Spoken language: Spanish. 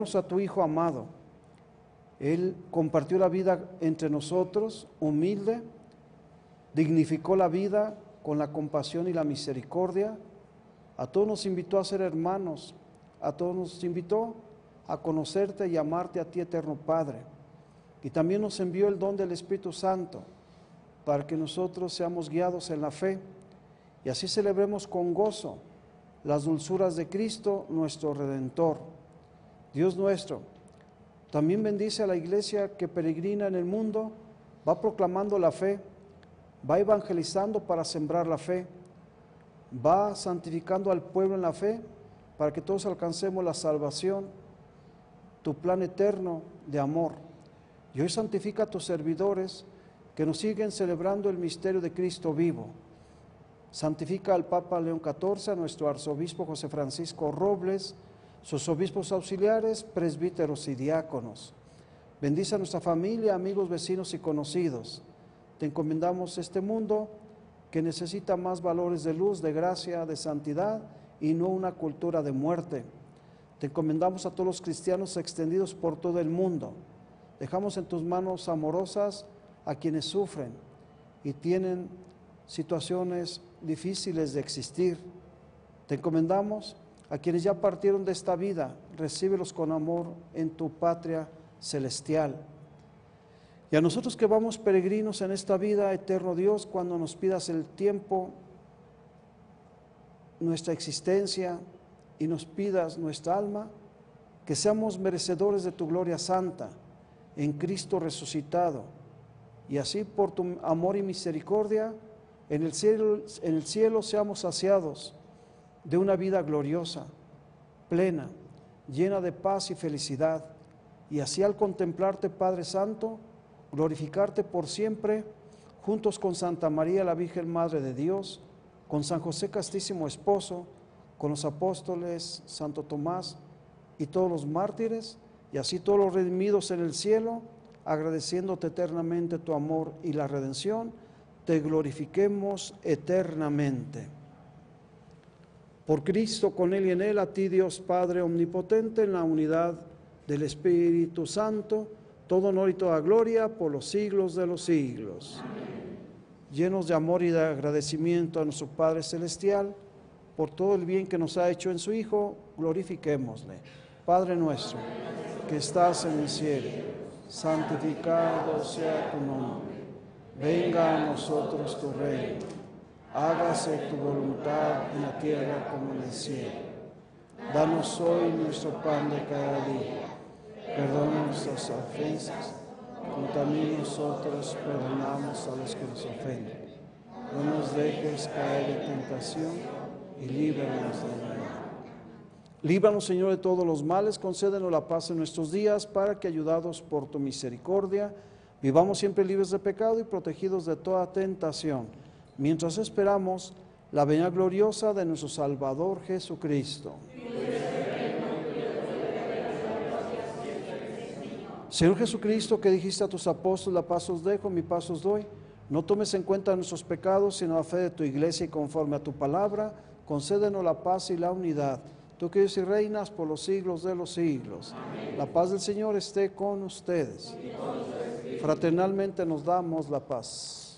a tu Hijo amado. Él compartió la vida entre nosotros, humilde, dignificó la vida con la compasión y la misericordia. A todos nos invitó a ser hermanos, a todos nos invitó a conocerte y amarte a ti, eterno Padre. Y también nos envió el don del Espíritu Santo para que nosotros seamos guiados en la fe y así celebremos con gozo las dulzuras de Cristo, nuestro Redentor. Dios nuestro, también bendice a la iglesia que peregrina en el mundo, va proclamando la fe, va evangelizando para sembrar la fe, va santificando al pueblo en la fe para que todos alcancemos la salvación, tu plan eterno de amor. Y hoy santifica a tus servidores que nos siguen celebrando el misterio de Cristo vivo. Santifica al Papa León XIV, a nuestro arzobispo José Francisco Robles, sus obispos auxiliares, presbíteros y diáconos. Bendice a nuestra familia, amigos, vecinos y conocidos. Te encomendamos este mundo que necesita más valores de luz, de gracia, de santidad y no una cultura de muerte. Te encomendamos a todos los cristianos extendidos por todo el mundo. Dejamos en tus manos amorosas a quienes sufren y tienen situaciones difíciles de existir. Te encomendamos a quienes ya partieron de esta vida, recíbelos con amor en tu patria celestial. Y a nosotros que vamos peregrinos en esta vida, eterno Dios, cuando nos pidas el tiempo, nuestra existencia y nos pidas nuestra alma, que seamos merecedores de tu gloria santa en Cristo resucitado, y así por tu amor y misericordia en el cielo seamos saciados de una vida gloriosa, plena, llena de paz y felicidad, y así al contemplarte, Padre Santo, glorificarte por siempre, juntos con Santa María, la Virgen Madre de Dios, con San José Castísimo Esposo, con los apóstoles, Santo Tomás y todos los mártires, y así todos los redimidos en el cielo, agradeciéndote eternamente tu amor y la redención, te glorifiquemos eternamente. Por Cristo, con Él y en Él, a ti Dios Padre Omnipotente, en la unidad del Espíritu Santo, todo honor y toda gloria por los siglos de los siglos. Amén. Llenos de amor y de agradecimiento a nuestro Padre Celestial, por todo el bien que nos ha hecho en su Hijo, glorifiquémosle. Padre nuestro, que estás en el cielo, santificado sea tu nombre. Venga a nosotros tu reino, hágase tu voluntad en la tierra como en el cielo. Danos hoy nuestro pan de cada día, perdona nuestras ofensas, como también nosotros perdonamos a los que nos ofenden. No nos dejes caer en tentación y líbranos del mal. Líbranos, Señor, de todos los males, concédenos la paz en nuestros días, para que, ayudados por tu misericordia, vivamos siempre libres de pecado y protegidos de toda tentación, mientras esperamos la venida gloriosa de nuestro Salvador Jesucristo. Señor Jesucristo, que dijiste a tus apóstoles, la paz os dejo, mi paz os doy, no tomes en cuenta nuestros pecados, sino la fe de tu iglesia, y conforme a tu palabra, concédenos la paz y la unidad. Tú que vives y reinas por los siglos de los siglos. Amén. La paz del Señor esté con ustedes. Fraternalmente nos damos la paz.